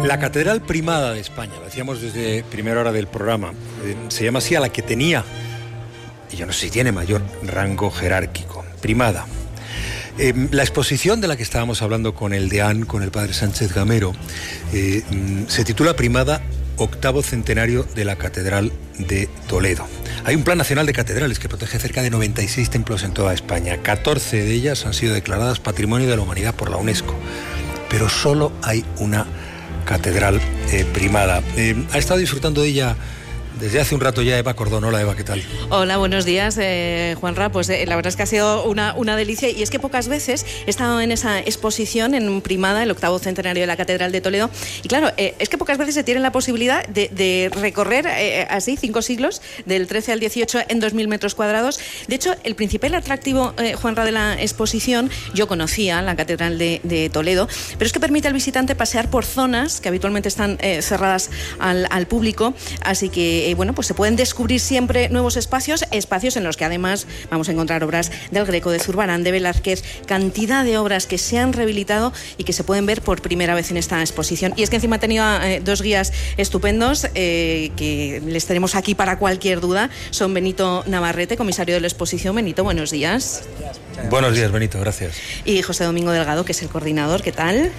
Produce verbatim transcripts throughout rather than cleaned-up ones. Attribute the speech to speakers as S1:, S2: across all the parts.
S1: La Catedral Primada de España, lo decíamos desde primera hora del programa, eh, se llama así a la que tenía, y yo no sé si tiene mayor rango jerárquico, Primada. Eh, la exposición de la que estábamos hablando con el deán, con el padre Sánchez Gamero, eh, se titula Primada, octavo centenario de la Catedral de Toledo. Hay un plan nacional de catedrales que protege cerca de noventa y seis templos en toda España. catorce de ellas han sido declaradas Patrimonio de la Humanidad por la UNESCO, pero solo hay una catedral eh, primada. Eh, ha estado disfrutando de ella desde hace un rato ya Eva Cordón. Hola Eva, ¿qué tal?
S2: Hola, buenos días, eh, Juanra. Pues eh, la verdad es que ha sido una, una delicia, y es que pocas veces he estado en esa exposición en Primada, el octavo centenario de la Catedral de Toledo, y claro, eh, es que pocas veces se tiene la posibilidad de, de recorrer eh, así cinco siglos, del trece al dieciocho, en dos mil metros cuadrados. De hecho, el principal atractivo, eh, Juanra, de la exposición, yo conocía la Catedral de, de Toledo, pero es que permite al visitante pasear por zonas que habitualmente están eh, cerradas al, al público, así que Eh, bueno, pues se pueden descubrir siempre nuevos espacios, espacios en los que además vamos a encontrar obras del Greco, de Zurbarán, de Velázquez, cantidad de obras que se han rehabilitado y que se pueden ver por primera vez en esta exposición. Y es que encima he tenido eh, dos guías estupendos eh, que les tenemos aquí para cualquier duda. Son Benito Navarrete, comisario de la exposición. Benito, buenos días.
S1: Buenos días, Benito, gracias.
S2: Y José Domingo Delgado, que es el coordinador. ¿Qué tal?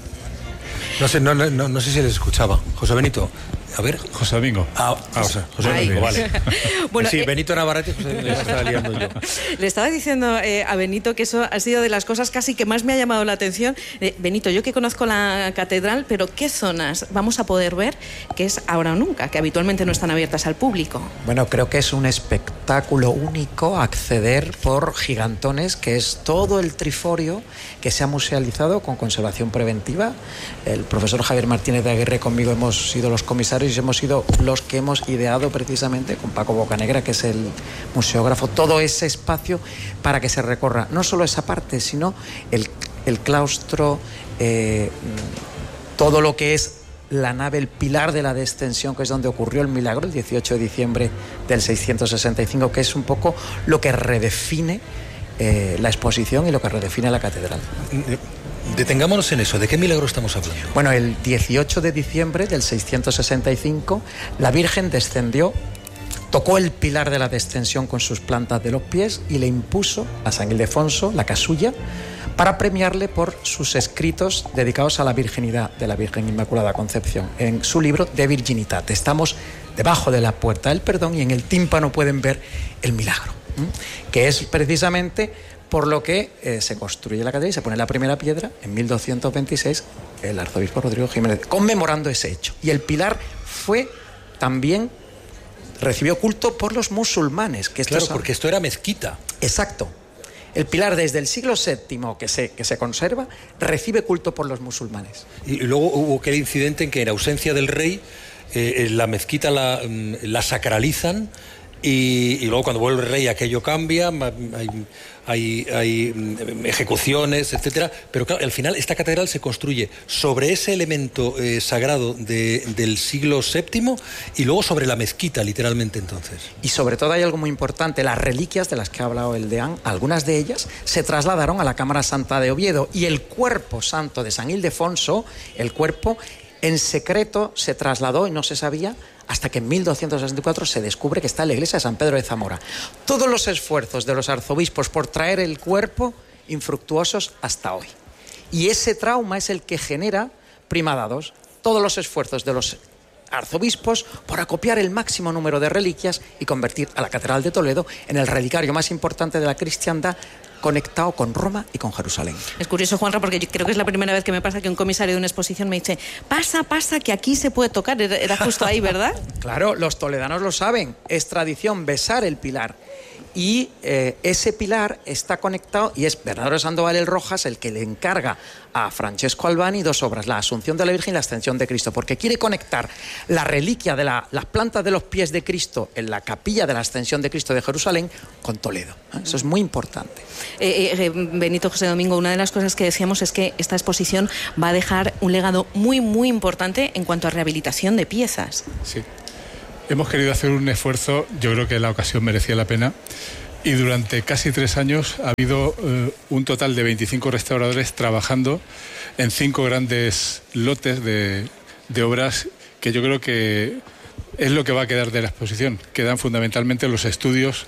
S1: No sé, no, no, no sé si les escuchaba. José Benito. A ver,
S3: José Domingo.
S1: Ah, ah José, José Domingo, vale.
S2: Bueno,
S1: sí,
S2: eh,
S1: Benito Navarrete, José Domingo, ya estaba liando yo.
S2: Le estaba diciendo eh, a Benito que eso ha sido de las cosas casi que más me ha llamado la atención. Eh, Benito, yo que conozco la catedral, pero ¿qué zonas vamos a poder ver que es ahora o nunca, que habitualmente no están abiertas al público?
S4: Bueno, creo que es un espectáculo único acceder por gigantones, que es todo el triforio que se ha musealizado con conservación preventiva. El profesor Javier Martínez de Aguirre, conmigo, hemos sido los comisarios y hemos sido los que hemos ideado precisamente con Paco Bocanegra, que es el museógrafo, todo ese espacio para que se recorra no solo esa parte, sino el, el claustro, eh, todo lo que es la nave, el pilar de la descensión, que es donde ocurrió el milagro el dieciocho de diciembre del seiscientos sesenta y cinco, que es un poco lo que redefine eh, la exposición y lo que redefine la catedral.
S1: Detengámonos en eso. ¿De qué milagro estamos hablando?
S4: Bueno, el dieciocho de diciembre del seiscientos sesenta y cinco, la Virgen descendió, tocó el pilar de la descensión con sus plantas de los pies y le impuso a San Ildefonso la casulla para premiarle por sus escritos dedicados a la virginidad de la Virgen Inmaculada Concepción. En su libro De Virginitate. Estamos debajo de la puerta del perdón y en el tímpano pueden ver el milagro, ¿eh? que es precisamente por lo que eh, se construye la catedral y se pone la primera piedra en mil doscientos veintiséis, el arzobispo Rodrigo Jiménez, conmemorando ese hecho. Y el pilar fue también, recibió culto por los musulmanes. Que
S1: claro, sabe. Porque esto era mezquita.
S4: Exacto. El pilar desde el siglo séptimo que se, que se conserva, recibe culto por los musulmanes.
S1: Y luego hubo aquel incidente en que en ausencia del rey, eh, la mezquita la, la sacralizan. Y, y luego cuando vuelve el rey aquello cambia, hay, hay, hay ejecuciones, etcétera. Pero claro, al final esta catedral se construye sobre ese elemento eh, sagrado de, del siglo séptimo y luego sobre la mezquita, literalmente, entonces.
S4: Y sobre todo hay algo muy importante, las reliquias de las que ha hablado el deán, algunas de ellas se trasladaron a la Cámara Santa de Oviedo, y el cuerpo santo de San Ildefonso, el cuerpo en secreto se trasladó y no se sabía, hasta que en mil doscientos sesenta y cuatro se descubre que está en la iglesia de San Pedro de Zamora. Todos los esfuerzos de los arzobispos por traer el cuerpo, infructuosos hasta hoy. Y ese trauma es el que genera Primada dos. Todos los esfuerzos de los arzobispos por acopiar el máximo número de reliquias y convertir a la Catedral de Toledo en el relicario más importante de la cristiandad, conectado con Roma y con Jerusalén.
S2: Es curioso, Juanra, porque yo creo que es la primera vez que me pasa que un comisario de una exposición me dice: pasa, pasa, que aquí se puede tocar. Era justo ahí, ¿verdad?
S4: Claro, los toledanos lo saben. Es tradición besar el pilar. Y eh, ese pilar está conectado, y es Bernardo de Sandoval el Rojas el que le encarga a Francesco Albani dos obras: la Asunción de la Virgen y la Ascensión de Cristo, porque quiere conectar la reliquia de la, las plantas de los pies de Cristo en la capilla de la Ascensión de Cristo de Jerusalén con Toledo. ¿eh? Eso es muy importante.
S2: Eh, eh, Benito, José Domingo, una de las cosas que decíamos es que esta exposición va a dejar un legado muy, muy importante en cuanto a rehabilitación de piezas.
S3: Sí. Hemos querido hacer un esfuerzo, yo creo que la ocasión merecía la pena, y durante casi tres años ha habido eh, un total de veinticinco restauradores trabajando en cinco grandes lotes de, de obras que yo creo que es lo que va a quedar de la exposición. Quedan fundamentalmente los estudios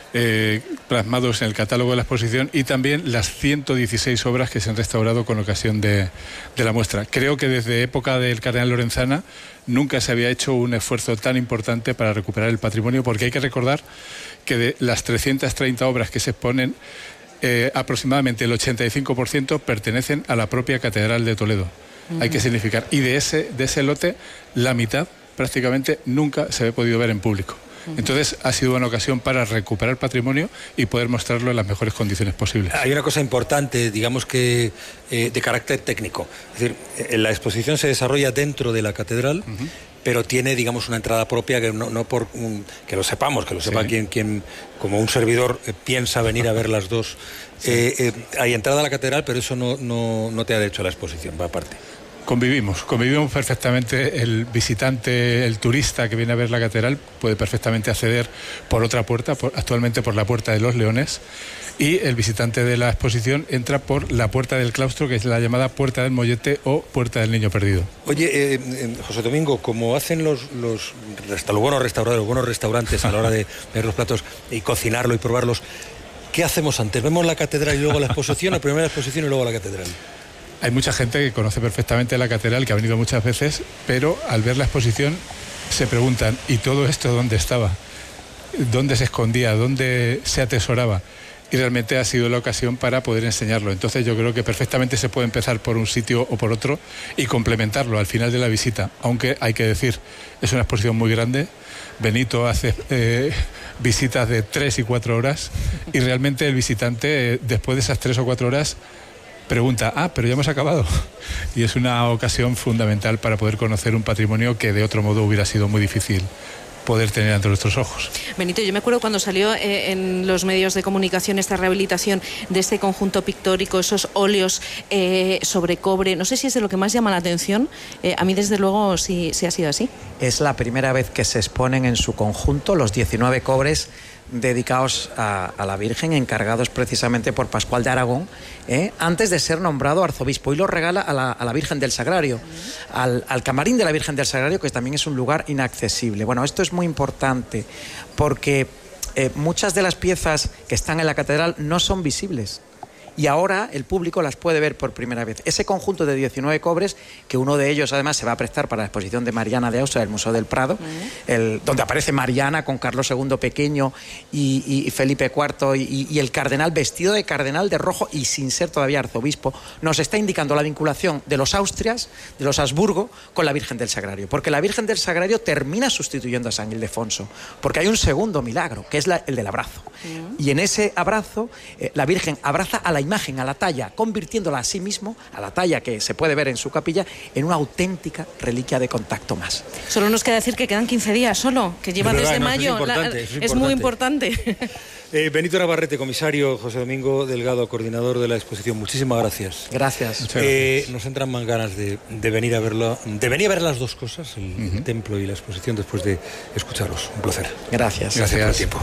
S3: eh, plasmados en el catálogo de la exposición y también las ciento dieciséis obras que se han restaurado con ocasión de, de la muestra. Creo que desde época del Cardenal Lorenzana nunca se había hecho un esfuerzo tan importante para recuperar el patrimonio, porque hay que recordar que de las trescientas treinta obras que se exponen, eh, aproximadamente el ochenta y cinco por ciento pertenecen a la propia Catedral de Toledo. Uh-huh. Hay que significar. Y de ese, de ese lote, la mitad prácticamente nunca se había podido ver en público. Entonces ha sido una ocasión para recuperar patrimonio y poder mostrarlo en las mejores condiciones posibles.
S1: Hay una cosa importante, digamos que eh, de carácter técnico. Es decir, eh, la exposición se desarrolla dentro de la catedral, uh-huh. pero tiene, digamos, una entrada propia que no, no por um, que lo sepamos, que lo sepa sí. quien, quien, como un servidor, eh, piensa venir a ver las dos. Sí. Eh, eh, hay entrada a la catedral, pero eso no, no, no te ha hecho la exposición, va aparte.
S3: Convivimos, convivimos perfectamente. El visitante, el turista que viene a ver la catedral puede perfectamente acceder por otra puerta, por, actualmente por la Puerta de los Leones, y el visitante de la exposición entra por la Puerta del Claustro, que es la llamada Puerta del Mollete o Puerta del Niño Perdido.
S1: Oye, eh, José Domingo, como hacen los, los, hasta los buenos restauradores, los buenos restaurantes a la hora de ver los platos y cocinarlo y probarlos, ¿qué hacemos antes? ¿Vemos la catedral y luego la exposición, o primero la exposición y luego la catedral?
S3: Hay mucha gente que conoce perfectamente la catedral, que ha venido muchas veces, pero al ver la exposición se preguntan, ¿y todo esto dónde estaba? ¿Dónde se escondía? ¿Dónde se atesoraba? Y realmente ha sido la ocasión para poder enseñarlo. Entonces yo creo que perfectamente se puede empezar por un sitio o por otro y complementarlo al final de la visita, aunque hay que decir, es una exposición muy grande. Benito hace eh, visitas de tres y cuatro horas y realmente el visitante, eh, después de esas tres o cuatro horas, pregunta, ah, pero ya hemos acabado. Y es una ocasión fundamental para poder conocer un patrimonio que de otro modo hubiera sido muy difícil poder tener ante nuestros ojos.
S2: Benito, yo me acuerdo cuando salió eh, en los medios de comunicación esta rehabilitación de este conjunto pictórico, esos óleos eh, sobre cobre, no sé si es de lo que más llama la atención, eh, a mí desde luego sí, sí ha sido así.
S4: Es la primera vez que se exponen en su conjunto los diecinueve cobres dedicados a, a la Virgen, encargados precisamente por Pascual de Aragón, ¿eh? antes de ser nombrado arzobispo, y lo regala a la, a la Virgen del Sagrario, al, al camarín de la Virgen del Sagrario, que también es un lugar inaccesible. Bueno, esto es muy importante porque eh, muchas de las piezas que están en la catedral no son visibles. Y ahora el público las puede ver por primera vez. Ese conjunto de diecinueve cobres, que uno de ellos además se va a prestar para la exposición de Mariana de Austria del Museo del Prado, uh-huh. el, donde aparece Mariana con Carlos segundo pequeño y, y Felipe cuarto y, y el cardenal vestido de cardenal de rojo y sin ser todavía arzobispo, nos está indicando la vinculación de los Austrias, de los Habsburgo, con la Virgen del Sagrario. Porque la Virgen del Sagrario termina sustituyendo a San Ildefonso, porque hay un segundo milagro, que es la, el del abrazo. Uh-huh. Y en ese abrazo, eh, la Virgen abraza a la imagen, a la talla, convirtiéndola a sí mismo, a la talla que se puede ver en su capilla, en una auténtica reliquia de contacto más.
S2: Solo nos queda decir que quedan quince días solo, que lleva desde no, mayo.
S1: Es, la,
S2: es,
S1: es
S2: muy importante.
S1: Eh, Benito Navarrete, comisario, José Domingo Delgado, coordinador de la exposición, muchísimas gracias.
S4: Gracias.
S1: Eh,
S4: gracias.
S1: Nos entran más ganas de, de venir a verlo, de venir a ver las dos cosas, el, uh-huh. el templo y la exposición, después de escucharlos. Un placer.
S4: Gracias.
S1: Gracias, gracias por el tiempo.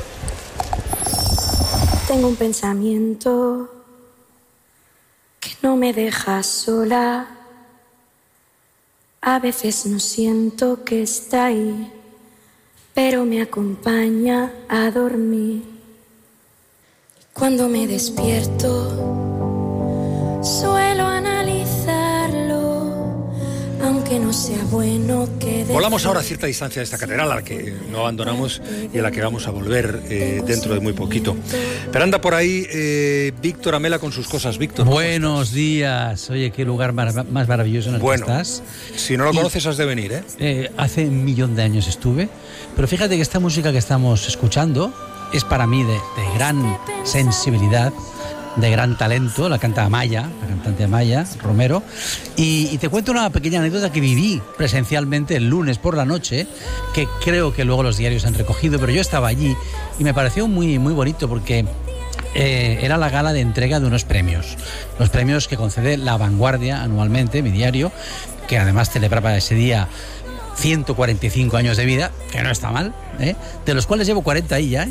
S5: Tengo un pensamiento que no me deja sola. A veces no siento que está ahí, pero me acompaña a dormir. Cuando me despierto, suelo analizarlo, aunque no sea bueno que...
S1: Volamos ahora a cierta distancia de esta catedral, a la que no abandonamos y a la que vamos a volver eh, dentro de muy poquito. Pero anda por ahí eh, Víctor Amela con sus cosas. Víctor,
S6: buenos días. Oye, qué lugar mar- más maravilloso en el
S1: bueno,
S6: que estás.
S1: Si no lo
S6: y,
S1: conoces has de venir, ¿eh?
S6: ¿eh? Hace un millón de años estuve, pero fíjate que esta música que estamos escuchando es para mí de, de gran sensibilidad, de gran talento. La canta Amaya, la cantante Amaya Romero, y, y te cuento una pequeña anécdota que viví presencialmente el lunes por la noche, que creo que luego los diarios han recogido, pero yo estaba allí y me pareció muy, muy bonito porque eh, era la gala de entrega de unos premios, los premios que concede La Vanguardia anualmente, mi diario, que además celebraba ese día ciento cuarenta y cinco años de vida, que no está mal, ¿eh? De los cuales llevo cuarenta ahí ya, ¿eh?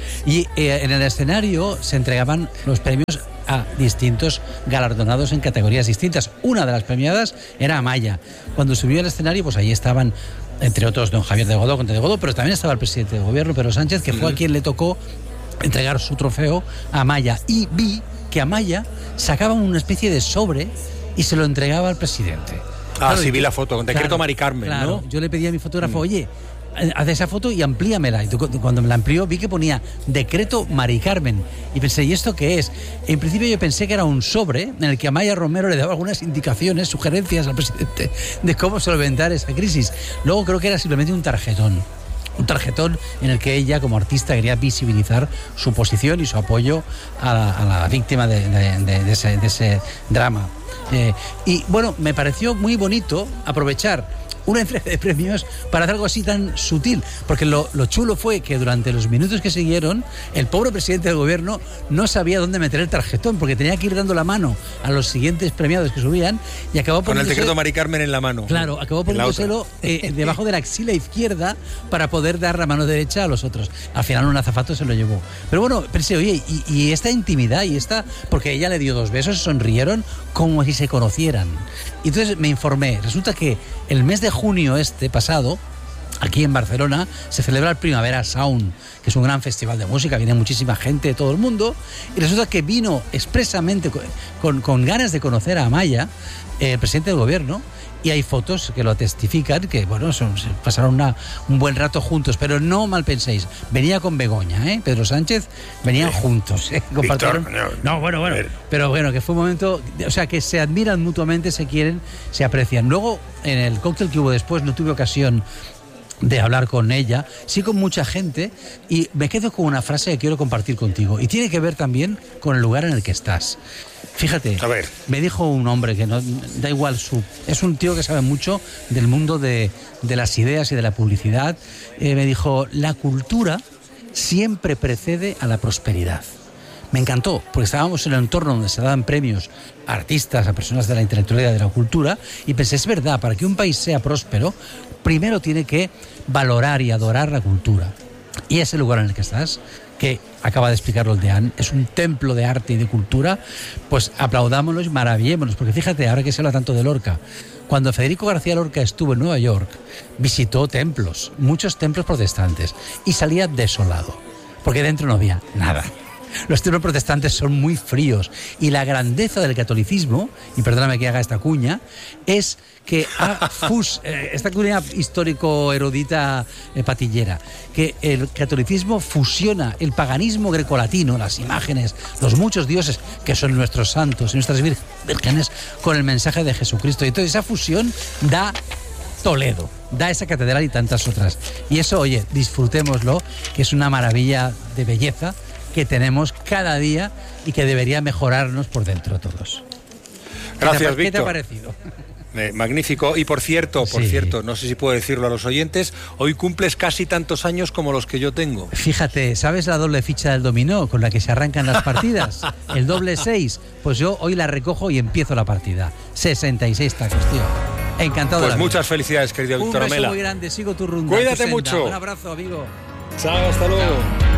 S6: Y eh, en el escenario se entregaban los premios a distintos galardonados en categorías distintas. Una de las premiadas era Amaya. Cuando subió al escenario, pues ahí estaban, entre otros, don Javier de Godó, Conde de Godó, pero también estaba el presidente del gobierno, Pedro Sánchez, que fue a quien le tocó entregar su trofeo a Amaya. Y vi que Amaya sacaba una especie de sobre y se lo entregaba al presidente.
S1: Ah,
S6: Claro,
S1: sí, vi
S6: yo-
S1: la foto, con decreto
S6: claro,
S1: Mari Carmen,
S6: claro,
S1: ¿no?
S6: yo le pedí a mi fotógrafo, oye, haz esa foto y amplíamela. Y tú, cuando me la amplió vi que ponía decreto Mari Carmen. Y pensé, ¿y esto qué es? En principio yo pensé que era un sobre en el que Amaya Romero le daba algunas indicaciones, sugerencias al presidente de cómo solventar esa crisis. Luego creo que era simplemente un tarjetón. Un tarjetón en el que ella, como artista, quería visibilizar su posición y su apoyo a la, a la víctima de, de- de- de ese, de ese drama. Eh, y bueno, me pareció muy bonito aprovechar una entrega de premios para hacer algo así tan sutil, porque lo, lo chulo fue que durante los minutos que siguieron el pobre presidente del gobierno no sabía dónde meter el tarjetón, porque tenía que ir dando la mano a los siguientes premiados que subían y acabó
S1: Con el
S6: poniéndose-
S1: decreto Mari Carmen en la mano.
S6: Claro, acabó
S1: En la otra.
S6: poniéndoselo eh, debajo de la axila izquierda para poder dar la mano derecha a los otros. Al final un azafato se lo llevó. Pero bueno, pensé, oye, y, y esta intimidad y esta, porque ella le dio dos besos, sonrieron como si se conocieran. Y entonces me informé. Resulta que el mes de junio este pasado, aquí en Barcelona, se celebra el Primavera Sound, que es un gran festival de música, viene muchísima gente de todo el mundo, y resulta que vino expresamente con, con, con ganas de conocer a Amaya, eh, el presidente del gobierno, y hay fotos que lo testifican, que bueno, son, se pasaron una, un buen rato juntos, pero no mal penséis, venía con Begoña, ¿eh? Pedro Sánchez, venían juntos, ¿eh? Compartieron-
S1: Víctor,
S6: no, bueno, bueno, pero bueno, que fue un momento, o sea, que se admiran mutuamente, se quieren, se aprecian. Luego, en el cóctel que hubo después, no tuve ocasión de hablar con ella, sí con mucha gente, y me quedo con una frase que quiero compartir contigo, y tiene que ver también con el lugar en el que estás. Fíjate,
S1: A ver.
S6: me dijo un hombre que no da igual su, es un tío que sabe mucho del mundo de, de las ideas y de la publicidad. Eh, me dijo, la cultura siempre precede a la prosperidad. Me encantó, porque estábamos en el entorno donde se daban premios a artistas, a personas de la intelectualidad y de la cultura, y pensé, es verdad, para que un país sea próspero, primero tiene que valorar y adorar la cultura. Y ese lugar en el que estás, que acaba de explicarlo el Deán, es un templo de arte y de cultura, pues aplaudámonos y maravillémonos, porque fíjate, ahora que se habla tanto de Lorca, cuando Federico García Lorca estuvo en Nueva York, visitó templos, muchos templos protestantes, y salía desolado, porque dentro no había nada. Los templos protestantes son muy fríos y la grandeza del catolicismo, y perdóname que haga esta cuña, es que ha fus, eh, esta cuña histórico-erudita eh, patillera, que el catolicismo fusiona el paganismo grecolatino, las imágenes, los muchos dioses que son nuestros santos y nuestras vir- vírgenes, con el mensaje de Jesucristo. Y entonces esa fusión da Toledo, da esa catedral y tantas otras. Y eso, oye, disfrutémoslo, que es una maravilla de belleza que tenemos cada día y que debería mejorarnos por dentro todos.
S1: Gracias,
S6: ¿Qué te ha
S1: Víctor.
S6: parecido?
S1: Eh, magnífico. Y por cierto, por
S6: Sí.
S1: cierto, no sé si puedo decirlo a los oyentes, hoy cumples casi tantos años como los que yo tengo.
S6: Fíjate, ¿sabes la doble ficha del dominó con la que se arrancan las partidas? El doble seis. Pues yo hoy la recojo y empiezo la partida. sesenta y seis tacos, tío. Encantado de
S1: Pues
S6: la vida.
S1: muchas felicidades, querido
S6: Un
S1: Víctor
S6: beso
S1: Omela.
S6: muy grande, sigo tu rumbo.
S1: Cuídate mucho.
S6: Un abrazo, amigo.
S1: Chao, hasta luego.